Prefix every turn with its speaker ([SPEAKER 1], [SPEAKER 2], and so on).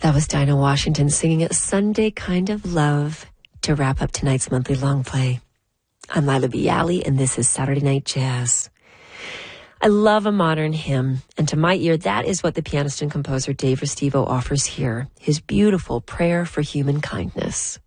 [SPEAKER 1] That was Dinah Washington singing a Sunday Kind of Love to wrap up tonight's monthly long play. I'm Lila Bialy, and this is Saturday Night Jazz. I love a modern hymn, and to my ear, that is what the pianist and composer Dave Restivo offers here, his beautiful Prayer for Human Kindness.